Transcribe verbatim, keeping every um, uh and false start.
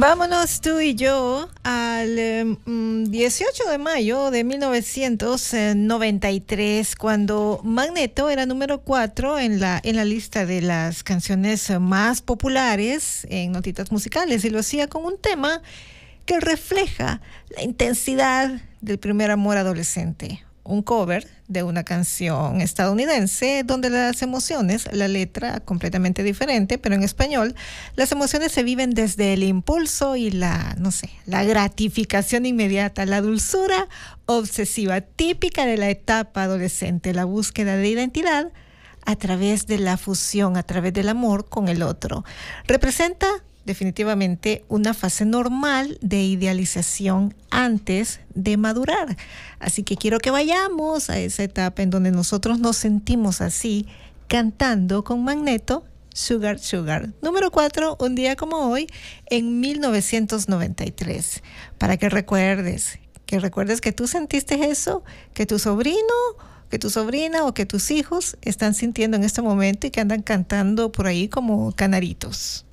Vámonos tú y yo al eh, dieciocho de mayo de mil novecientos noventa y tres, cuando Magneto era número cuatro en la, en la lista de las canciones más populares en notitas musicales, y lo hacía con un tema que refleja la intensidad del primer amor adolescente. Un cover de una canción estadounidense donde las emociones, la letra completamente diferente, pero en español, las emociones se viven desde el impulso y la, no sé, la gratificación inmediata, la dulzura obsesiva típica de la etapa adolescente, la búsqueda de identidad a través de la fusión, a través del amor con el otro. Representa definitivamente una fase normal de idealización antes de madurar. Así que quiero que vayamos a esa etapa en donde nosotros nos sentimos así, cantando con Magneto, Sugar Sugar. Número cuatro, un día como hoy, en mil novecientos noventa y tres. Para que recuerdes, que recuerdes que tú sentiste eso, que tu sobrino, que tu sobrina o que tus hijos están sintiendo en este momento y que andan cantando por ahí como canaritos.